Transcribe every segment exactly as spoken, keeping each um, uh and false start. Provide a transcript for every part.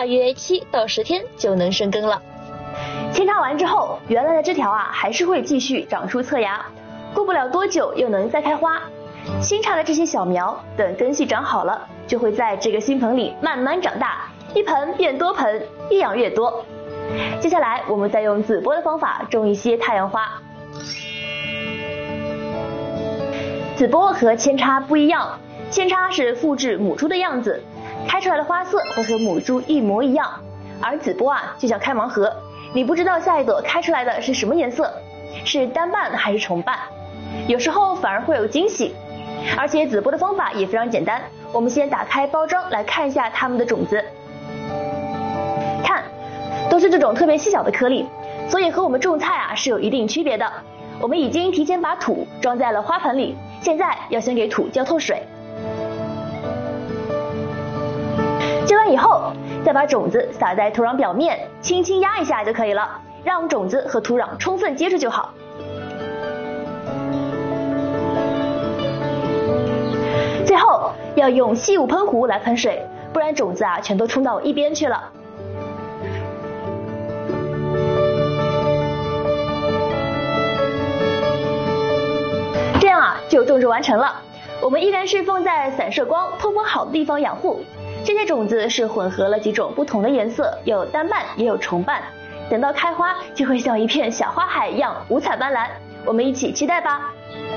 大约七到十天就能生根了。 扦插完之后，原来的枝条啊还是会继续长出侧芽，过不了多久又能再开花。新插的这些小苗，等根系长好了，就会在这个新盆里慢慢长大，一盆变多盆，越养越多。接下来我们再用子播的方法种一些太阳花。子播和扦插不一样，扦插是复制母株的样子，开出来的花色会和母株一模一样，而子播啊就像开盲盒，你不知道下一朵开出来的是什么颜色，是单瓣还是重瓣，有时候反而会有惊喜。而且子播的方法也非常简单，我们先打开包装来看一下它们的种子。看，都是这种特别细小的颗粒，所以和我们种菜啊是有一定区别的。我们已经提前把土装在了花盆里，现在要先给土浇透水。浇完以后，再把种子撒在土壤表面，轻轻压一下就可以了，让种子和土壤充分接触就好。最后要用细雾喷壶来喷水，不然种子啊全都冲到一边去了。这样啊就种植完成了。我们依然是放在散射光、通风好的地方养护。这些种子是混合了几种不同的颜色，有单瓣也有重瓣，等到开花就会像一片小花海一样五彩斑斓。我们一起期待吧。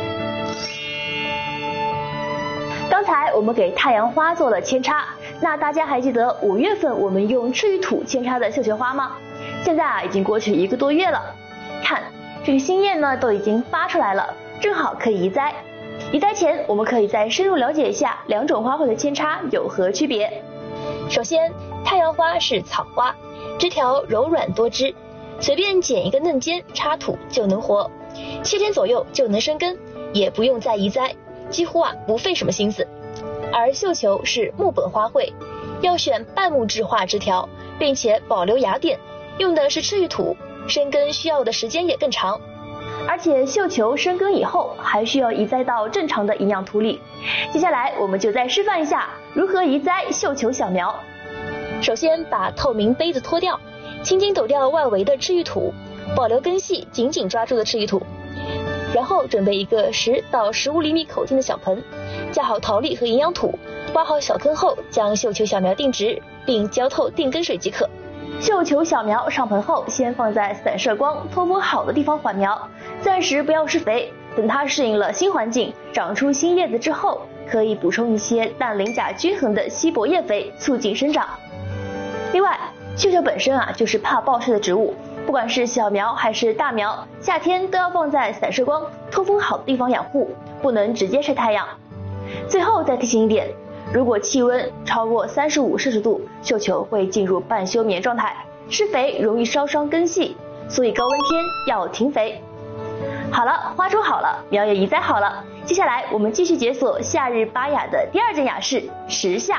刚才我们给太阳花做了扦插，那大家还记得五月份我们用赤玉土扦插的绣球花吗？现在啊已经过去一个多月了，看这个新叶呢都已经发出来了，正好可以移栽。移栽前我们可以再深入了解一下两种花卉的扦插有何区别。 首先，太阳花是草花，枝条柔软多汁，随便剪一个嫩尖插土就能活，七天左右就能生根，也不用再移栽，几乎啊不费什么心思。而绣球是木本花卉，要选半木质化枝条，并且保留芽点，用的是赤玉土，生根需要的时间也更长。 而且绣球生根以后还需要移栽到正常的营养土里。接下来我们就再示范一下如何移栽绣球小苗。 首先把透明杯子脱掉，轻轻抖掉外围的赤玉土，保留根系紧紧抓住的赤玉土。然后准备一个十到十五厘米口径的小盆，架好陶粒和营养土，挖好小坑后，将绣球小苗定植，并浇透定根水即可。 绣球小苗上盆后，先放在散射光、通风好的地方缓苗，暂时不要施肥，等它适应了新环境，长出新叶子之后，可以补充一些氮磷钾均衡的稀薄叶肥，促进生长。另外，绣球本身啊就是怕暴晒的植物，不管是小苗还是大苗，夏天都要放在散射光、通风好的地方养护，不能直接晒太阳。最后再提醒一点，如果气温超过三十五摄氏度，绣球会进入半休眠状态，施肥容易烧伤根系，所以高温天要停肥。好了，花种好了，苗也移栽好了，接下来我们继续解锁夏日巴雅的第二件雅事——时下。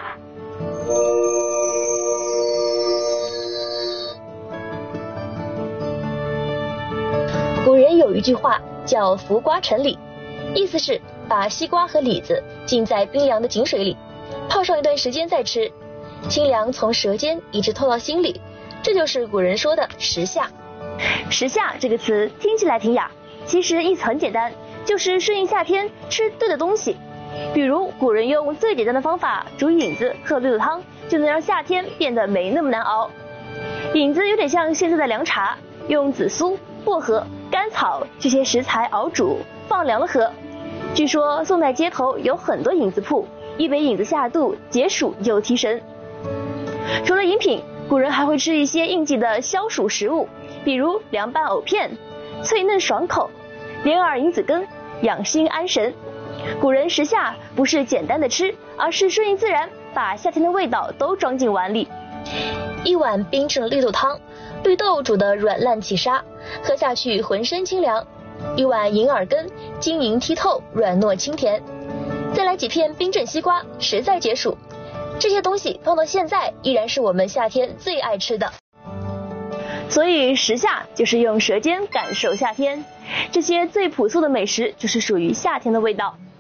古人有一句话叫浮瓜成李，意思是把西瓜和李子浸在冰凉的井水里，泡上一段时间再吃，清凉从舌尖一直透到心里，这就是古人说的时下。 时下这个词听起来挺雅，其实意思很简单，就是顺应夏天吃对的东西。比如古人用最简单的方法煮引子喝绿豆汤，就能让夏天变得没那么难熬。引子有点像现在的凉茶，用紫苏、薄荷、甘草这些食材熬煮，放凉了喝。据说宋代街头有很多引子铺，一杯引子下肚，解暑又提神。除了饮品，古人还会吃一些应季的消暑食物，比如凉拌藕片，脆嫩爽口，莲耳引子羹，养心安神。古人时下不是简单的吃，而是顺应自然，把夏天的味道都装进碗里。 一碗冰镇绿豆汤，绿豆煮得软烂起沙，喝下去浑身清凉。一碗银耳羹，晶莹剔透，软糯清甜。再来几片冰镇西瓜，实在解暑。这些东西放到现在，依然是我们夏天最爱吃的。 所以时下就是用舌尖感受夏天，这些最朴素的美食就是属于夏天的味道。